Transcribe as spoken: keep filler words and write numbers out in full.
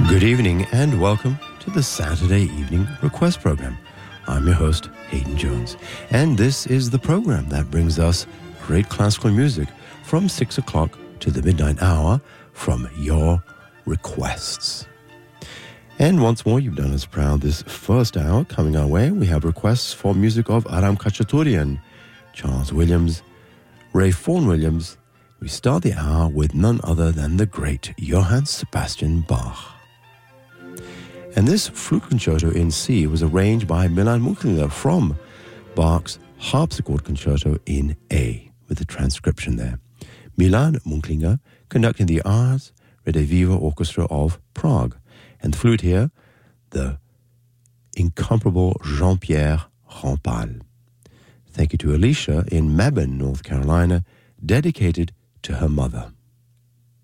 Good evening and welcome to the Saturday Evening Request Program. I'm your host, Hayden Jones, and this is the program that brings us great classical music from six o'clock to the midnight hour from your requests. And once more, you've done us proud this first hour. Coming our way, we have requests for music of Aram Khachaturian, Charles Williams, Ray Vaughan Williams. We start the hour with none other than the great Johann Sebastian Bach. And this flute concerto in C was arranged by Milan Munkliner from Bach's harpsichord concerto in A, with the transcription there. Milan Munkliner conducting the Ars Rediviva Orchestra of Prague. And the flute here, the incomparable Jean-Pierre Rampal. Thank you to Alicia in Mebane, North Carolina, dedicated to her mother.